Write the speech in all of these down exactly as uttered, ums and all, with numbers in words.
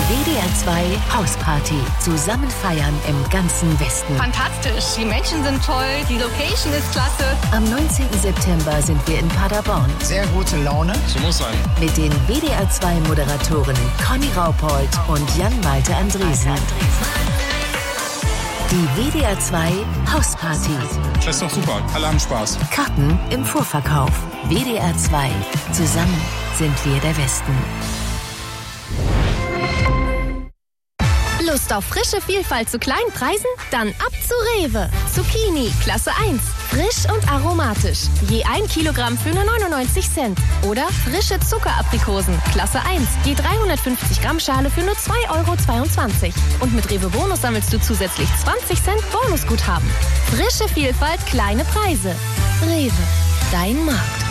W D R zwei Hausparty. Zusammen feiern im ganzen Westen. Fantastisch. Die Menschen sind toll. Die Location ist klasse. Am neunzehnten September sind wir in Paderborn. Sehr gute Laune. So muss sein. Mit den W D R zwei Moderatoren Conny Raupold und Jan-Malte Andresen. Die W D R zwei Hausparty. Das ist doch super. Alle haben Spaß. Karten im Vorverkauf. W D R zwei. Zusammen sind wir der Westen. Lust auf frische Vielfalt zu kleinen Preisen? Dann ab zu Rewe. Zucchini, Klasse eins. Frisch und aromatisch. Je ein Kilogramm für nur neunundneunzig Cent. Oder frische Zuckeraprikosen, Klasse eins. Je dreihundertfünfzig Gramm Schale für nur zwei Euro zweiundzwanzig. Und mit Rewe Bonus sammelst du zusätzlich zwanzig Cent Bonusguthaben. Frische Vielfalt, kleine Preise. Rewe, dein Markt.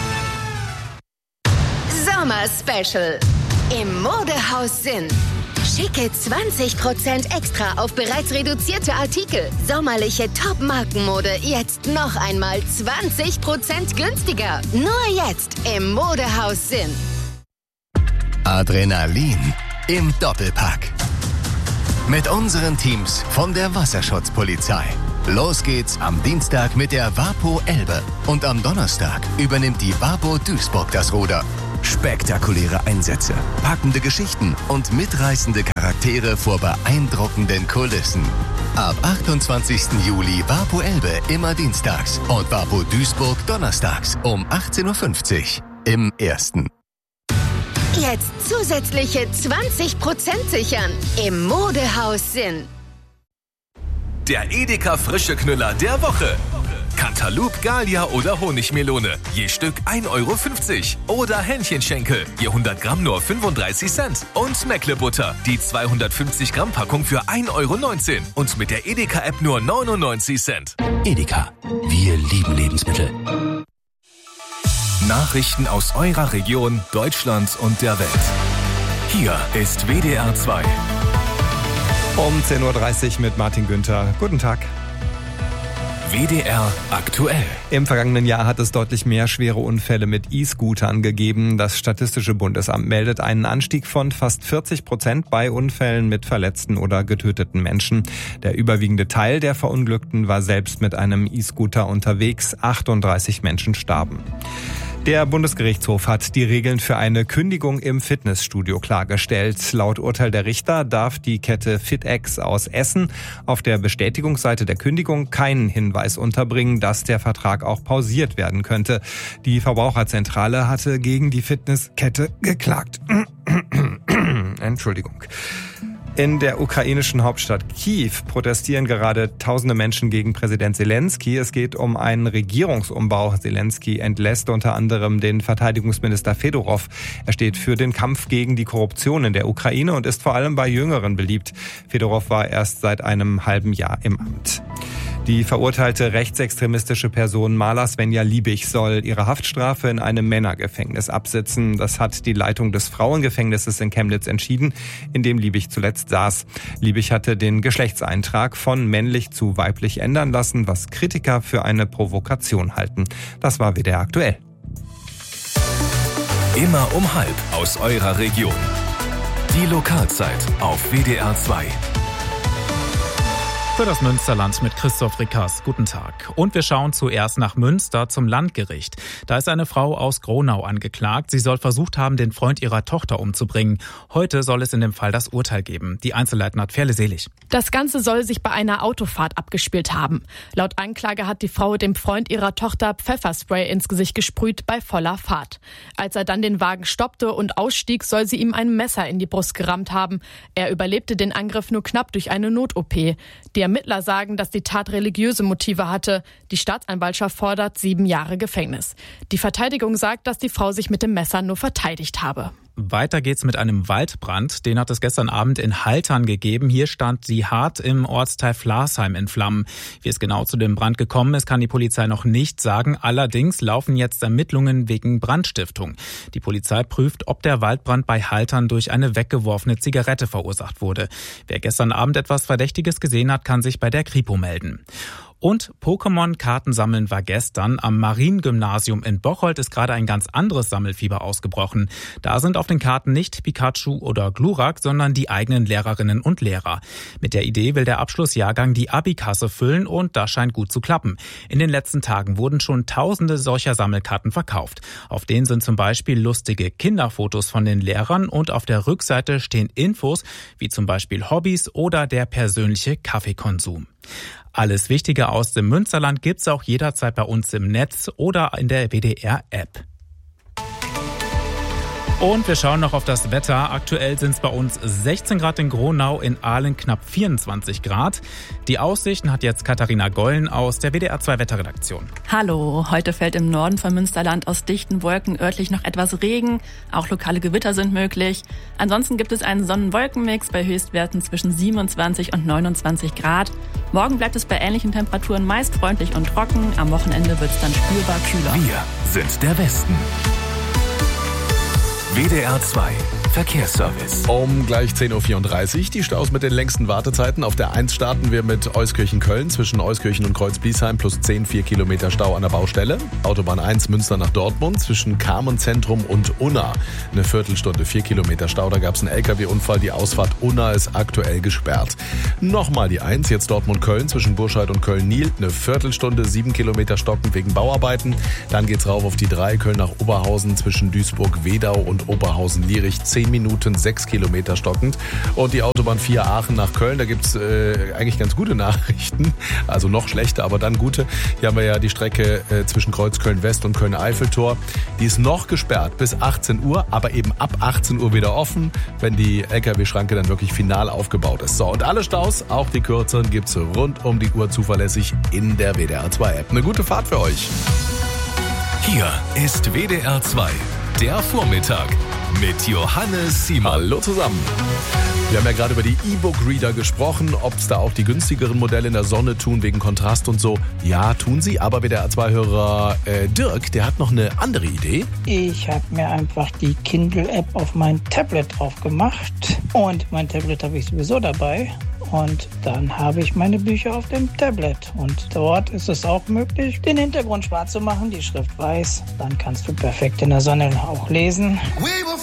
Sommer Special. Im Modehaus Sinn. Schicke zwanzig Prozent extra auf bereits reduzierte Artikel. Sommerliche Top-Markenmode jetzt noch einmal zwanzig Prozent günstiger. Nur jetzt im Modehaus Sinn. Adrenalin im Doppelpack. Mit unseren Teams von der Wasserschutzpolizei. Los geht's am Dienstag mit der Wapo Elbe. Und am Donnerstag übernimmt die Wapo Duisburg das Ruder. Spektakuläre Einsätze, packende Geschichten und mitreißende Charaktere vor beeindruckenden Kulissen. Ab achtundzwanzigsten Juli Wapo Elbe immer dienstags und Wapo Duisburg donnerstags um achtzehn Uhr fünfzig im Ersten. Jetzt zusätzliche zwanzig Prozent sichern im Modehaus Sinn. Der Edeka Frische Knüller der Woche. Cantaloupe, Gallia oder Honigmelone. Je Stück ein Euro fünfzig. Oder Hähnchenschenkel. Je hundert Gramm nur fünfunddreißig Cent. Und Meckle-Butter. Die zweihundertfünfzig Gramm Packung für ein Euro neunzehn. Und mit der Edeka-App nur neunundneunzig Cent. Edeka. Wir lieben Lebensmittel. Nachrichten aus eurer Region, Deutschland und der Welt. Hier ist W D R zwei. Um zehn Uhr dreißig mit Martin Günther. Guten Tag. W D R aktuell. Im vergangenen Jahr hat es deutlich mehr schwere Unfälle mit E-Scootern gegeben. Das Statistische Bundesamt meldet einen Anstieg von fast vierzig Prozent bei Unfällen mit verletzten oder getöteten Menschen. Der überwiegende Teil der Verunglückten war selbst mit einem E-Scooter unterwegs. achtunddreißig Menschen starben. Der Bundesgerichtshof hat die Regeln für eine Kündigung im Fitnessstudio klargestellt. Laut Urteil der Richter darf die Kette FitX aus Essen auf der Bestätigungsseite der Kündigung keinen Hinweis unterbringen, dass der Vertrag auch pausiert werden könnte. Die Verbraucherzentrale hatte gegen die Fitnesskette geklagt. Entschuldigung. In der ukrainischen Hauptstadt Kiew protestieren gerade tausende Menschen gegen Präsident Zelensky. Es geht um einen Regierungsumbau. Zelensky entlässt unter anderem den Verteidigungsminister Fedorov. Er steht für den Kampf gegen die Korruption in der Ukraine und ist vor allem bei Jüngeren beliebt. Fedorov war erst seit einem halben Jahr im Amt. Die verurteilte rechtsextremistische Person Mala Svenja Liebig soll ihre Haftstrafe in einem Männergefängnis absitzen. Das hat die Leitung des Frauengefängnisses in Chemnitz entschieden, in dem Liebig zuletzt saß. Liebig hatte den Geschlechtseintrag von männlich zu weiblich ändern lassen, was Kritiker für eine Provokation halten. Das war W D R aktuell. Immer um halb aus eurer Region. Die Lokalzeit auf W D R zwei. Für das Münsterland mit Christoph Rickers. Guten Tag. Und wir schauen zuerst nach Münster zum Landgericht. Da ist eine Frau aus Gronau angeklagt. Sie soll versucht haben, den Freund ihrer Tochter umzubringen. Heute soll es in dem Fall das Urteil geben. Die Einzelheiten hat Ferle Selig. Das Ganze soll sich bei einer Autofahrt abgespielt haben. Laut Anklage hat die Frau dem Freund ihrer Tochter Pfefferspray ins Gesicht gesprüht bei voller Fahrt. Als er dann den Wagen stoppte und ausstieg, soll sie ihm ein Messer in die Brust gerammt haben. Er überlebte den Angriff nur knapp durch eine Not-O P. Die Ermittler sagen, dass die Tat religiöse Motive hatte. Die Staatsanwaltschaft fordert sieben Jahre Gefängnis. Die Verteidigung sagt, dass die Frau sich mit dem Messer nur verteidigt habe. Weiter geht's mit einem Waldbrand. Den hat es gestern Abend in Haltern gegeben. Hier stand die Hart im Ortsteil Flarsheim in Flammen. Wie es genau zu dem Brand gekommen ist, kann die Polizei noch nicht sagen. Allerdings laufen jetzt Ermittlungen wegen Brandstiftung. Die Polizei prüft, ob der Waldbrand bei Haltern durch eine weggeworfene Zigarette verursacht wurde. Wer gestern Abend etwas Verdächtiges gesehen hat, kann sich bei der Kripo melden. Und Pokémon-Kartensammeln war gestern. Am Mariengymnasium in Bocholt ist gerade ein ganz anderes Sammelfieber ausgebrochen. Da sind auf den Karten nicht Pikachu oder Glurak, sondern die eigenen Lehrerinnen und Lehrer. Mit der Idee will der Abschlussjahrgang die Abikasse füllen und das scheint gut zu klappen. In den letzten Tagen wurden schon tausende solcher Sammelkarten verkauft. Auf denen sind zum Beispiel lustige Kinderfotos von den Lehrern und auf der Rückseite stehen Infos wie zum Beispiel Hobbys oder der persönliche Kaffeekonsum. Alles Wichtige aus dem Münsterland gibt's auch jederzeit bei uns im Netz oder in der W D R-App. Und wir schauen noch auf das Wetter. Aktuell sind es bei uns sechzehn Grad in Gronau, in Aalen knapp vierundzwanzig Grad. Die Aussichten hat jetzt Katharina Gollen aus der W D R zwei Wetterredaktion. Hallo, heute fällt im Norden von Münsterland aus dichten Wolken örtlich noch etwas Regen. Auch lokale Gewitter sind möglich. Ansonsten gibt es einen Sonnen-Wolken-Mix bei Höchstwerten zwischen siebenundzwanzig und neunundzwanzig Grad. Morgen bleibt es bei ähnlichen Temperaturen meist freundlich und trocken. Am Wochenende wird es dann spürbar kühler. Wir sind der Westen. W D R zwei Verkehrsservice. Um gleich zehn Uhr vierunddreißig. Die Staus mit den längsten Wartezeiten. Auf der eins starten wir mit Euskirchen-Köln zwischen Euskirchen und Kreuz-Bliesheim plus zehn, vier Kilometer Stau an der Baustelle. Autobahn eins Münster nach Dortmund zwischen Carmen-Zentrum und Unna. Eine Viertelstunde, vier Kilometer Stau. Da gab es einen L K W-Unfall. Die Ausfahrt Unna ist aktuell gesperrt. Nochmal die eins, jetzt Dortmund-Köln zwischen Burscheid und Köln-Niel. Eine Viertelstunde, sieben Kilometer stockend wegen Bauarbeiten. Dann geht's rauf auf die drei, Köln nach Oberhausen zwischen Duisburg-Wedau und Oberhausen-Lierich. zehn Minuten, sechs Kilometer stockend. Und die Autobahn vier Aachen nach Köln, da gibt's äh, eigentlich ganz gute Nachrichten. Also noch schlechter, aber dann gute. Hier haben wir ja die Strecke äh, zwischen Kreuzköln-West und Köln-Eiffeltor. Die ist noch gesperrt bis achtzehn Uhr, aber eben ab achtzehn Uhr wieder offen, wenn die L K W-Schranke dann wirklich final aufgebaut ist. So, und alle Staus, auch die kürzeren, gibt's rund um die Uhr zuverlässig in der W D R zwei App. Eine gute Fahrt für euch. Hier ist W D R zwei, der Vormittag mit Johannes Simon. Hallo zusammen. Wir haben ja gerade über die E-Book-Reader gesprochen, ob es da auch die günstigeren Modelle in der Sonne tun, wegen Kontrast und so. Ja, tun sie, aber W D R zwei-Hörer äh, Dirk, der hat noch eine andere Idee. Ich habe mir einfach die Kindle-App auf mein Tablet drauf gemacht und mein Tablet habe ich sowieso dabei. Und dann habe ich meine Bücher auf dem Tablet. Und dort ist es auch möglich, den Hintergrund schwarz zu machen, die Schrift weiß. Dann kannst du perfekt in der Sonne auch lesen.